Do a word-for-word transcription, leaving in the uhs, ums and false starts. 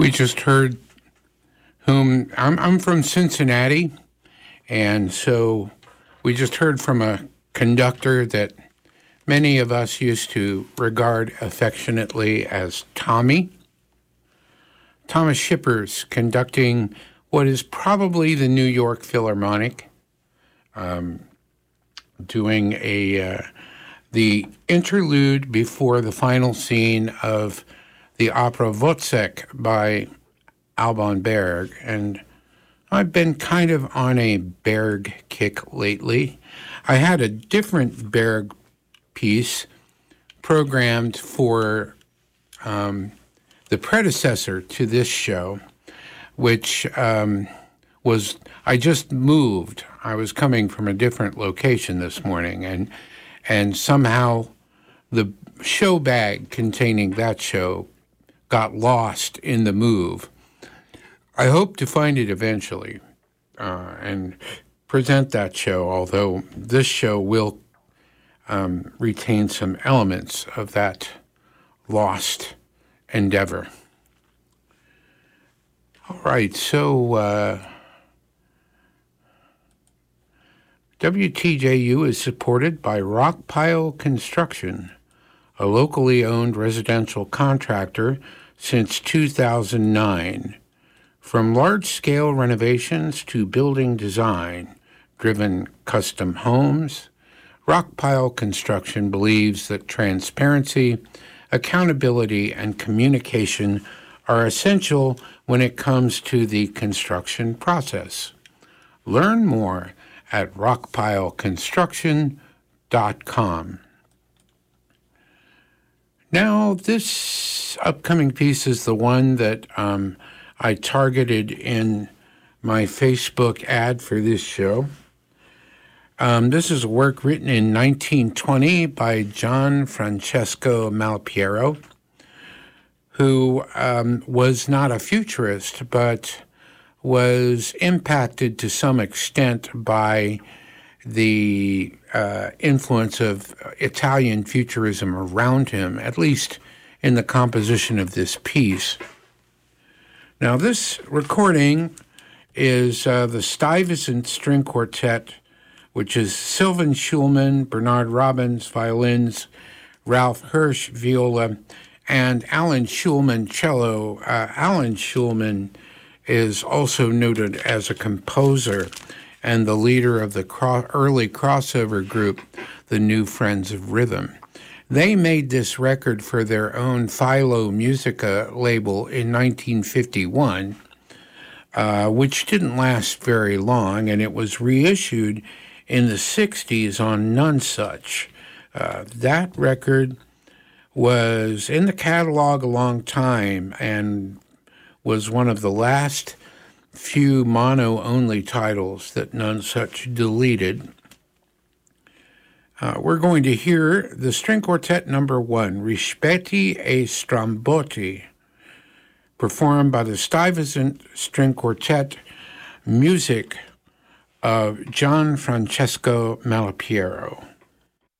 We just heard whom I'm, I'm from Cincinnati, and so we just heard from a conductor that many of us used to regard affectionately as Tommy. Thomas Shippers conducting what is probably the New York Philharmonic, um, doing a uh, the interlude before the final scene of the opera Wozzeck by Alban Berg. And I've been kind of on a Berg kick lately. I had a different Berg piece programmed for um, the predecessor to this show, which um, was, I just moved. I was coming from a different location this morning, and and somehow the show bag containing that show got lost in the move. I hope to find it eventually uh, and present that show, although this show will um, retain some elements of that lost endeavor. All right, so uh, W T J U is supported by Rockpile Construction, a locally owned residential contractor since two thousand nine. From large-scale renovations to building design-driven custom homes, Rockpile Construction believes that transparency, accountability, and communication are essential when it comes to the construction process. Learn more at rockpile construction dot com. Now, this upcoming piece is the one that um, I targeted in my Facebook ad for this show. Um, this is a work written in nineteen twenty by Gian Francesco Malipiero, who um, was not a futurist, but was impacted to some extent by the uh, influence of Italian futurism around him, at least in the composition of this piece. Now, this recording is uh, the Stuyvesant String Quartet, which is Sylvan Schulman, Bernard Robbins, violins, Ralph Hirsch, viola, and Alan Schulman, cello. Uh, Alan Schulman is also noted as a composer and the leader of the cro- early crossover group, the New Friends of Rhythm. They made this record for their own Philo Musica label in nineteen fifty-one, uh, which didn't last very long, and it was reissued in the sixties on Nonesuch. Uh, that record was in the catalog a long time and was one of the last few mono-only titles that Nonesuch deleted. Uh, we're going to hear the String Quartet number one, Rispetti e Stramboti, performed by the Stuyvesant String Quartet, music of Gian Francesco Malipiero.